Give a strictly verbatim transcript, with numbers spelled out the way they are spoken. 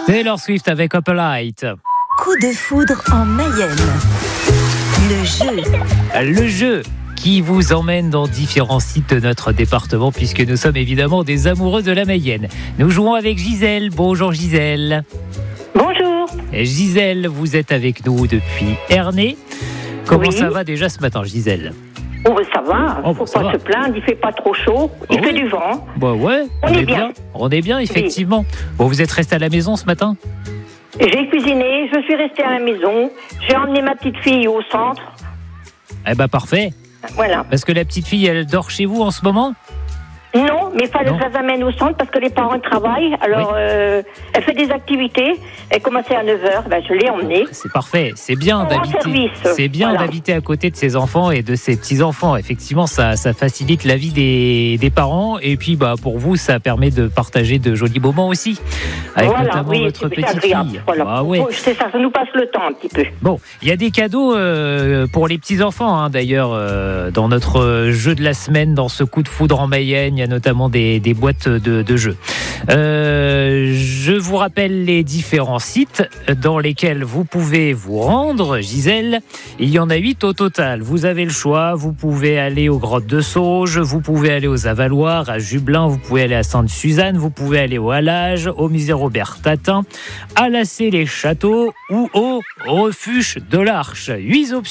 Taylor Swift avec Up Light. Coup de foudre en Mayenne. Le jeu. Le jeu qui vous emmène dans différents sites de notre département, puisque nous sommes évidemment des amoureux de la Mayenne. Nous jouons avec Gisèle. Bonjour Gisèle. Bonjour. Gisèle, vous êt avec nous depuis Ernée. Comment Oui. ça va déjà ce matin, Gisèle? Oh, ben, ça va, Oh, faut bah, ça pas va. se plaindre, il fait pas trop chaud, il Oh, fait oui. du vent. Bah ouais, On est bien. On est bien, effectivement. Bon, vous êtes resté à la maison ce matin? J'ai cuisiné, je suis restée à la maison, j'ai emmené ma petite fille au centre, Eh ben parfait. voilà. Parce que la petite fille, elle dort chez vous en ce moment? Non, mais il fallait Non. que je les amène au centre parce que les parents travaillent, alors Oui. euh, elle fait des activités, elle commençait à neuf heures, ben, je l'ai emmenée. C'est parfait, c'est bien En d'habiter. service, C'est bien voilà. d'habiter à côté de ses enfants et de ses petits enfants. Effectivement, ça, ça facilite la vie des, des parents et puis bah pour vous, ça permet de partager de jolis moments aussi avec Voilà, notamment oui, votre c'est petite agréable, fille. Voilà. Ah ouais. Oh, c'est ça, ça nous passe le temps un petit peu. Bon, il y a des cadeaux euh, pour les petits enfants hein, d'ailleurs euh, dans notre jeu de la semaine, dans ce coup de foudre en Mayenne, il y a notamment des, des boîtes de, de jeux. Euh, je vous rappelle les différents sites dans lesquels vous pouvez vous rendre, Gisèle. Il y en a huit au total. Vous avez le choix. Vous pouvez aller aux Grottes de Sauge, vous pouvez aller aux Avaloirs, à Jubelin, vous pouvez aller à Sainte-Suzanne, vous pouvez aller au Halage, au Musée Robert-Tatin, à Lassé-les-Châteaux ou au Refuge de l'Arche. Huit options.